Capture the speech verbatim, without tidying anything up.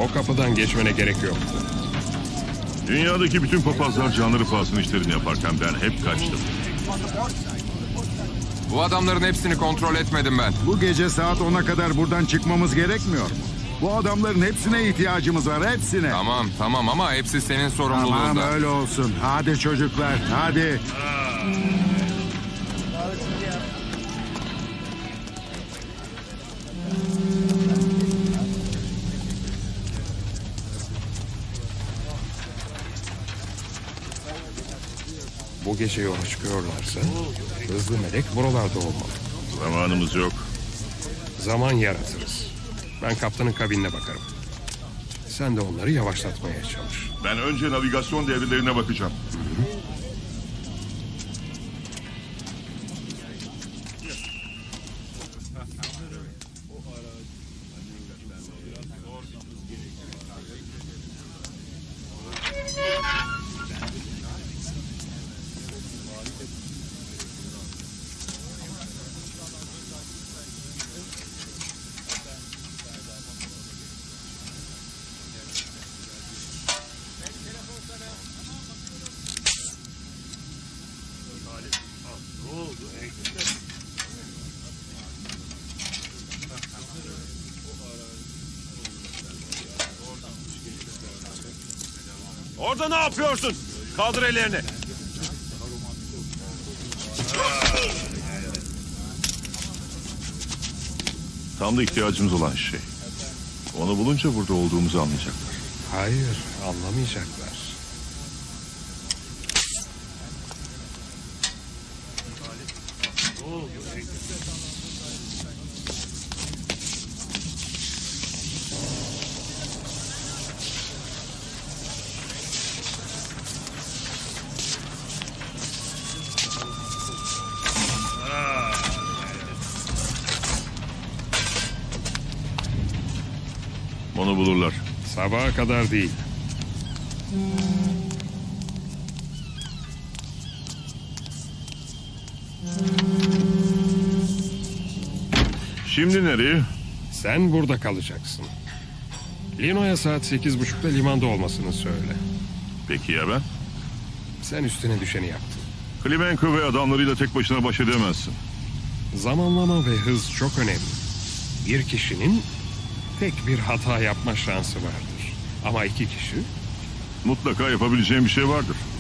O kapıdan geçmene gerek yok. Dünyadaki bütün papazlar canları pahasına işlerini yaparken ben hep kaçtım. Bu adamların hepsini kontrol etmedim ben. Bu gece saat ona kadar buradan çıkmamız gerekmiyor mu? Bu adamların hepsine ihtiyacımız var, hepsine. Tamam tamam ama hepsi senin sorumluluğunda. Tamam, öyle olsun. Hadi çocuklar, hadi. Bu gece yola çıkıyorlarsa hızlı melek buralarda olmalı. Zamanımız yok. Zaman yaratırız. Ben kaptanın kabinine bakarım. Sen de onları yavaşlatmaya çalış. Ben önce navigasyon devrelerine bakacağım. Orada ne yapıyorsun? Kaldır ellerini. Tam da ihtiyacımız olan şey. Onu bulunca burada olduğumuzu anlayacaklar. Hayır, anlamayacaklar. Onu bulurlar. Sabaha kadar değil. Şimdi nereye? Sen burada kalacaksın. Lino'ya saat sekiz buçukta limanda olmasını söyle. Peki ya ben? Sen üstüne düşeni yaptın. Klimenko ve adamlarıyla tek başına baş edemezsin. Zamanlama ve hız çok önemli. Bir kişinin tek bir hata yapma şansı vardır. Ama iki kişi Mutlaka yapabileceğim bir şey vardır.